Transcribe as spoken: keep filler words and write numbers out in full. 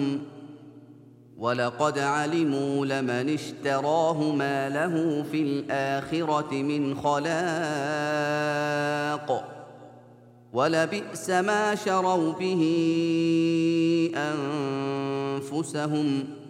وَلَقَدْ عَلِمُوا لَمَنِ اشْتَرَاهُ مَا لَهُ فِي الْآخِرَةِ مِنْ خَلَاقٍ وَلَبِئْسَ مَا شَرَوْا بِهِ أَنفُسَهُمْ